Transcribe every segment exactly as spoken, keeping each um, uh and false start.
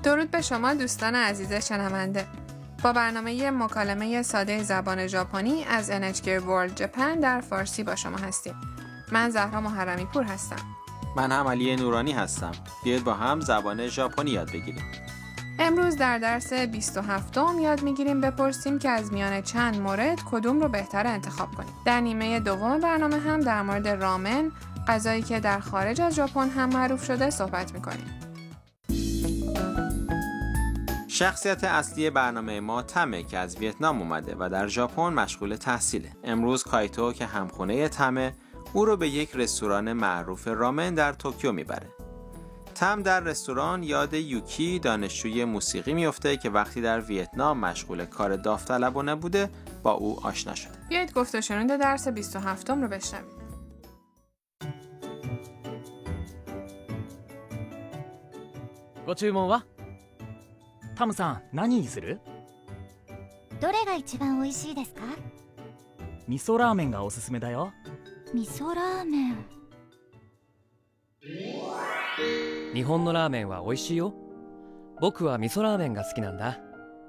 درود به شما دوستان عزیز شنونده. با برنامه مکالمه ساده زبان ژاپنی از ان اچ کی World Japan در فارسی با شما هستیم. من زهرا محرمی پور هستم. من هم علی نورانی هستم. بیاید با هم زبان ژاپنی یاد بگیریم. امروز در درس بیست و هفتم یاد میگیریم بپرسیم که از میان چند مورد کدوم رو بهتر انتخاب کنیم. در نیمه دوم برنامه هم در مورد رامن، غذایی که در خارج از ژاپن هم معروف شده صحبت میکنیم. شخصیت اصلی برنامه ما تمه که از ویتنام اومده و در ژاپن مشغول تحصیله. امروز کایتو که همخونه تمه او رو به یک رستوران معروف رامن در توکیو میبره. تم در رستوران یاد یوکی دانشجوی موسیقی میفته که وقتی در ویتنام مشغول کار داوطلبانه بوده با او آشنا شده. بیایید گفت و شنود درس بیست و هفتم رو بشنویم. ご注文は？タムさん、何にする？ どれが一番美味しいですか？ 味噌ラーメンがおすすめだよ。 味噌ラーメン。 日本のラーメンは美味しいよ。僕は味噌ラーメンが好きなんだ。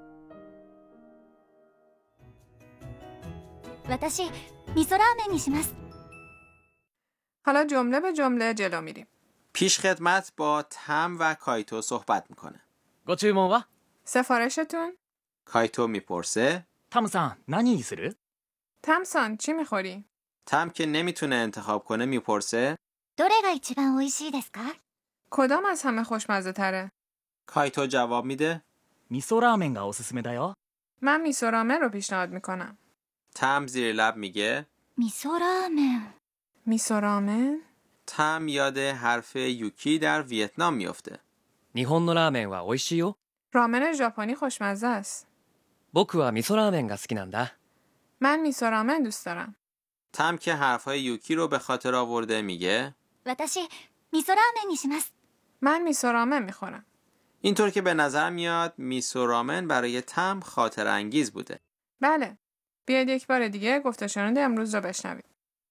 私、味噌ラーメンにします。 حالا جمله به جمله جلو میریم. پیش خدمت با تم و کایتو صحبت میکنه. ご注文は？ سفارشتون؟ کایتو میپرسه タムさん、何にする？ تمسان چی میخوری؟ تم که نمیتونه انتخاب کنه میپرسه どれが一番美味しいですか？ کدام از همه خوشمزه تره؟ کایتو جواب میده 味噌ラーメンがおすすめだよ。 من میسو رامن رو پیشنهاد میکنم. تم زیر لب میگه 味噌ラーメン。 میسو رامن؟ تم یاد حرف یوکی در ویتنام میفته. 日本のラーメンは美味しいよ。 رامن ژاپنی خوشمزه است. 僕は味噌ラーメンが好きなんだ。 من میسو رامن دوست دارم. تم که حرفهای یوکی رو به خاطر آورده میگه 私、味噌ラーメンにします。 من میسو رامن میخورم. اینطور که به نظر میاد میسو رامن برای تم خاطر انگیز بوده. بله. بیاید یک بار دیگه گفت و شنود امروز رو بشنوید.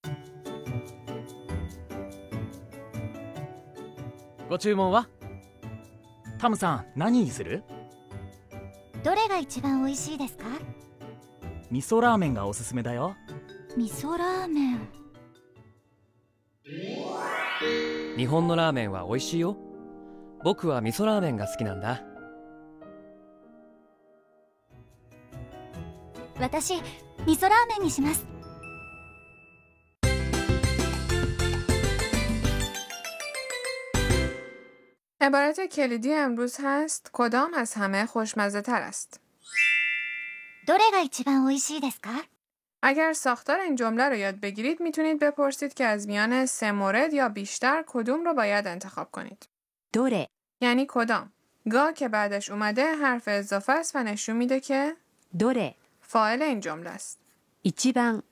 ご注文は？タムさん、何にする？ どれが一番美味しいですか？ 味噌ラーメンがおすすめだよ。 味噌ラーメン。 日本のラーメンは美味しいよ。僕は味噌ラーメンが好きなんだ。 私、味噌ラーメンにします。 عبارت کلیدی امروز هست کدام از همه خوشمزه تر است؟ どれが一番美味しいですか？ اگر ساختار این جمله رو یاد بگیرید میتونید بپرسید که از میان سه مورد یا بیشتر کدوم رو باید انتخاب کنید. どれ یعنی کدام. گا که بعدش اومده حرف اضافه است و نشون میده که どれ فاعل این جمله است. 一番